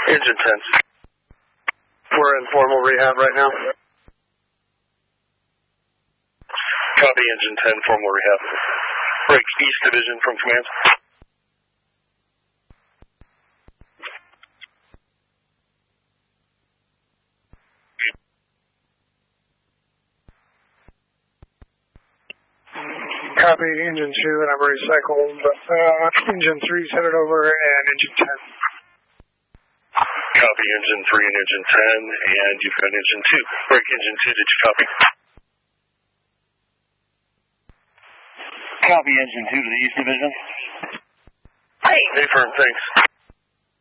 Engine 10. We're in formal rehab right now. Copy, Engine 10, formal rehab. Break East Division from command. Copy, Engine 2, and I'm recycled. Engine 3's headed over, and Engine 10. Copy, Engine 3 and Engine 10, and you've got Engine 2. Break Engine 2, did you copy? Copy, Engine 2 to the East Division. Hey, firm, thanks.